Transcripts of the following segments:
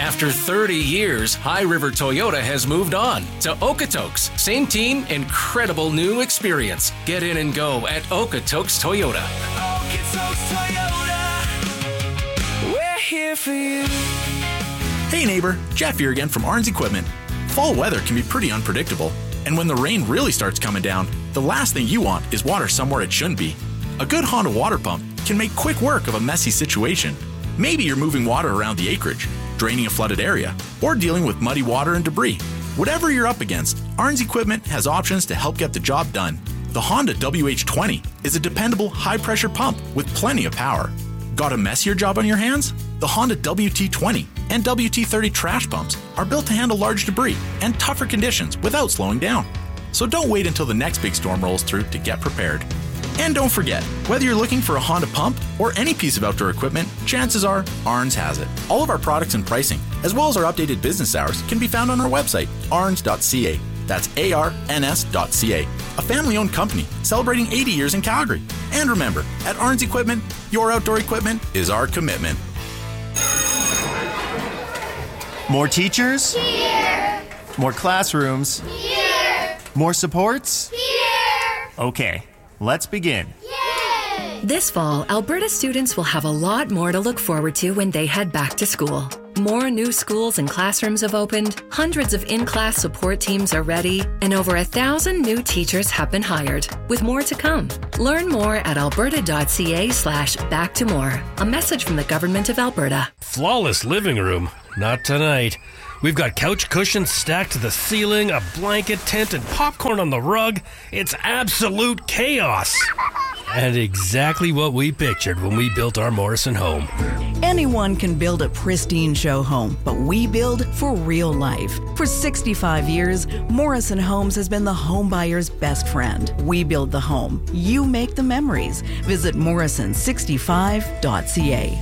After 30 years, High River Toyota has moved on to Okotoks. Same team, incredible new experience. Get in and go at Okotoks Toyota. Okotoks Toyota. We're here for you. Hey neighbor, Jeff here again from Arns Equipment. Fall weather can be pretty unpredictable, and when the rain really starts coming down, the last thing you want is water somewhere it shouldn't be. A good Honda water pump can make quick work of a messy situation. Maybe you're moving water around the acreage, draining a flooded area, or dealing with muddy water and debris. Whatever you're up against, Arns Equipment has options to help get the job done. The Honda WH20 is a dependable high-pressure pump with plenty of power. Got a messier job on your hands? The Honda WT20 and WT30 trash pumps are built to handle large debris and tougher conditions without slowing down. So don't wait until the next big storm rolls through to get prepared. And don't forget, whether you're looking for a Honda pump or any piece of outdoor equipment, chances are Arns has it. All of our products and pricing, as well as our updated business hours, can be found on our website, arns.ca. That's ARNS.ca. A family-owned company celebrating 80 years in Calgary. And remember, at Arns Equipment, your outdoor equipment is our commitment. More teachers? Here! More classrooms? Here! More supports? Here! Okay, let's begin. Yay! This fall, Alberta students will have a lot more to look forward to when they head back to school. More new schools and classrooms have opened, hundreds of in-class support teams are ready, and over 1,000 new teachers have been hired, with more to come. Learn more at alberta.ca/back-to-more. A message from the Government of Alberta. Flawless living room? Not tonight. We've got couch cushions stacked to the ceiling, a blanket tent, and popcorn on the rug. It's absolute chaos. And exactly what we pictured when we built our Morrison home. Anyone can build a pristine show home, but we build for real life. For 65 years, Morrison Homes has been the home buyer's best friend. We build the home. You make the memories. Visit morrison65.ca.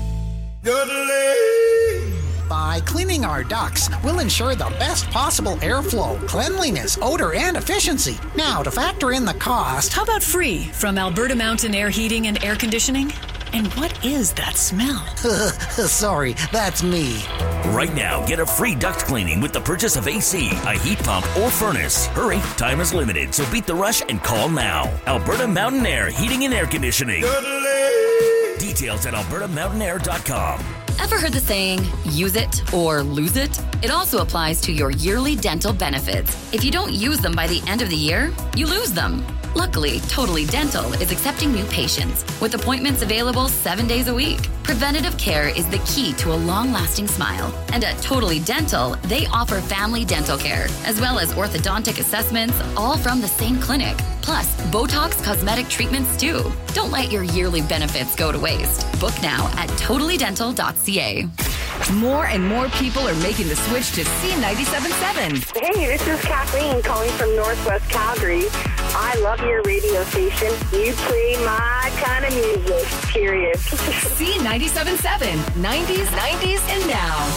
By cleaning our ducts, we'll ensure the best possible airflow, cleanliness, odor, and efficiency. Now, to factor in the cost... How about free from Alberta Mountain Air Heating and Air Conditioning? And what is that smell? Sorry, that's me. Right now, get a free duct cleaning with the purchase of AC, a heat pump, or furnace. Hurry, time is limited, so beat the rush and call now. Alberta Mountain Air Heating and Air Conditioning. Details at albertamountainair.com. Ever heard the saying, use it or lose it? It also applies to your yearly dental benefits. If you don't use them by the end of the year, you lose them. Luckily, Totally Dental is accepting new patients with appointments available 7 days a week. Preventative care is the key to a long-lasting smile. And at Totally Dental, they offer family dental care, as well as orthodontic assessments, all from the same clinic. Plus, Botox cosmetic treatments too. Don't let your yearly benefits go to waste. Book now at totallydental.ca. More and more people are making the switch to C97.7. Hey, this is Kathleen calling from Northwest Calgary. I love your radio station. You play my kind of music, period. C97.7, 90s, and now.